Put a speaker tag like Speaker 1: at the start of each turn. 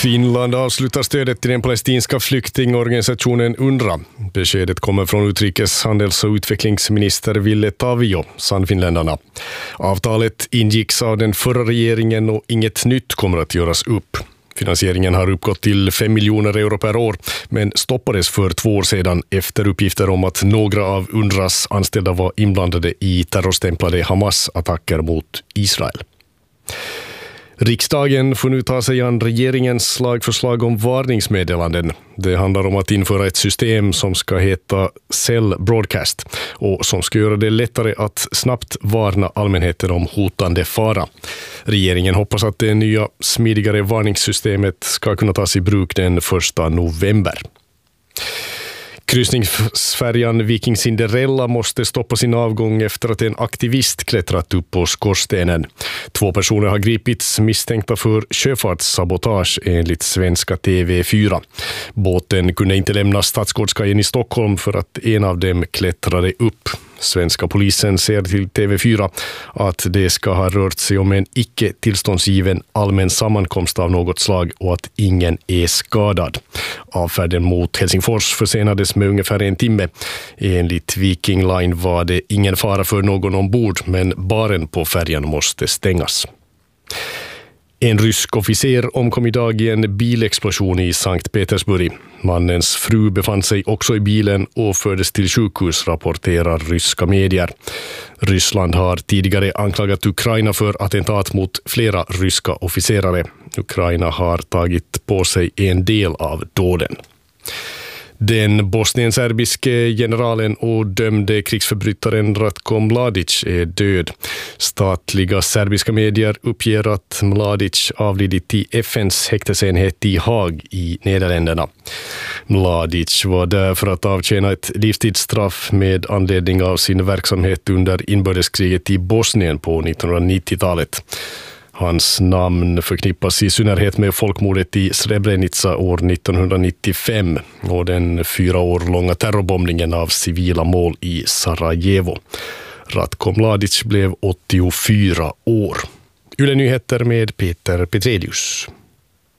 Speaker 1: Finland avslutar stödet till den palestinska flyktingorganisationen UNRWA. Beskedet kommer från utrikeshandels- och utvecklingsminister Ville Tavio, Sannfinländarna. Avtalet ingicks av den förra regeringen och inget nytt kommer att göras upp. Finansieringen har uppgått till 5 miljoner euro per år, men stoppades för 2 år sedan efter uppgifter om att några av UNRWAs anställda var inblandade i terrorstämplade Hamas-attacker mot Israel. Riksdagen får nu ta sig an regeringens lagförslag om varningsmeddelanden. Det handlar om att införa ett system som ska heta Cell Broadcast och som ska göra det lättare att snabbt varna allmänheten om hotande fara. Regeringen hoppas att det nya smidigare varningssystemet ska kunna tas i bruk den 1 november. Kryssningsfärjan Viking Cinderella måste stoppa sin avgång efter att en aktivist klättrat upp på skorstenen. 2 personer har gripits misstänkta för sjöfartssabotage enligt svenska TV4. Båten kunde inte lämna Stadsgårdskajen i Stockholm för att en av dem klättrade upp. Svenska polisen ser till TV4 att det ska ha rört sig om en icke tillståndsgiven allmän sammankomst av något slag och att ingen är skadad. Avfärden mot Helsingfors försenades med ungefär 1 timme. Enligt Viking Line var det ingen fara för någon ombord, men baren på färjan måste stängas. En rysk officer omkom idag i en bilexplosion i Sankt Petersburg. Mannens fru befann sig också i bilen och fördes till sjukhus, rapporterar ryska medier. Ryssland har tidigare anklagat Ukraina för attentat mot flera ryska officerare. Ukraina har tagit på sig en del av dåden. Den bosnienserbiske generalen och dömde krigsförbrytaren Ratko Mladic är död. Statliga serbiska medier uppger att Mladic avlidit i FNs häktesenhet i Haag i Nederländerna. Mladic var där för att avtjäna ett livstidsstraff med anledning av sin verksamhet under inbördeskriget i Bosnien på 1990-talet. Hans namn förknippas i synnerhet med folkmordet i Srebrenica år 1995 och den 4 år långa terrorbombningen av civila mål i Sarajevo. Ratko Mladic blev 84 år. Yle Nyheter med Peter Petrelius.